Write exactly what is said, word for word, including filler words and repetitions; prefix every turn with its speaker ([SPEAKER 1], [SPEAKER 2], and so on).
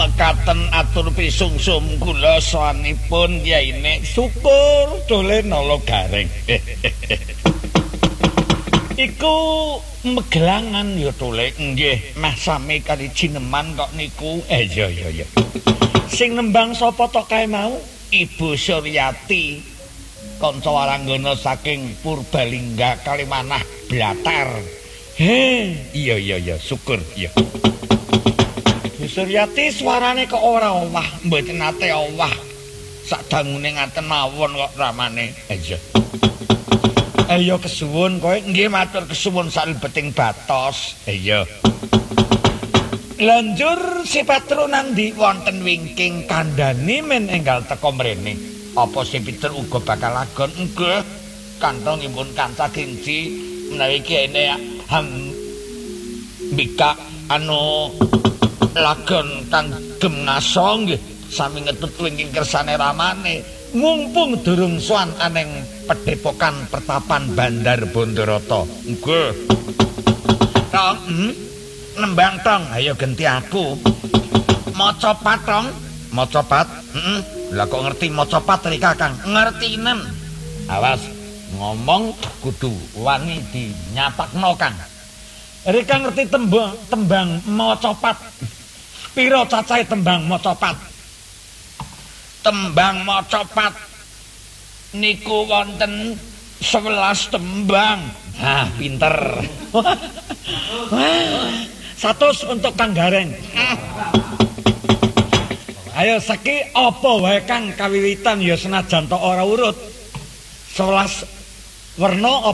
[SPEAKER 1] mekaten atur pisungsum kula sawanipun yaine syukur dole nala gareng. Iku megelangan ya tole nggih meh sami kali jineman kok niku. Eh iya iya iya. Sing nembang sapa to kae mau? Ibu Suryati kanca waranggana saking Purbalingga Kalimanah Blatar. He, iya iya iya syukur iya. Ibu Suryati suarane kok ora owah, mboten nate owah. Sadangune ngaten mawon kok ramane. Iya. Ayo kesuwun kowe nggih matur kesuwun salebeting batos. Iya. Lanjur si Patro nandi wonten wingking kandhani men enggal teka mrene. Apa si Peter uga bakal lagon? Nggih. Kantongipun kanca kinci menawi kene ham bika anu lagon tanggem ngaso nggih sami ngetut wingking kersane ramane. Mumpung durung sowan aneng Padepokan Pertapan Bandar Bondowoto. Nggih. Tong, hmm? Nembang tong, ayo ganti aku. Maca pat tong, maca pat. Heeh. Lah kok ngerti maca pat ri Kakang? Ngertinen. Awas ngomong kudu wani dinyapakno Kang. Ri Kang ngerti tembang tembang maca pat. Pira cacahe tembang maca pat? Tembang maca pat niku wonten sewelas tembang. Ah, pinter. Satus untuk Kang Gareng. Ayo seki apa wae Kang kawiwitan ya senajan tok ora urut. sewelas werna